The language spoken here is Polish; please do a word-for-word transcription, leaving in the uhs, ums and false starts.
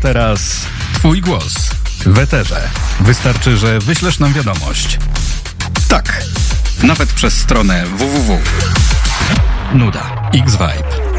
teraz twój głos w eterze. Wystarczy, że wyślesz nam wiadomość. Tak, nawet przez stronę www. Nuda. X-Vibe.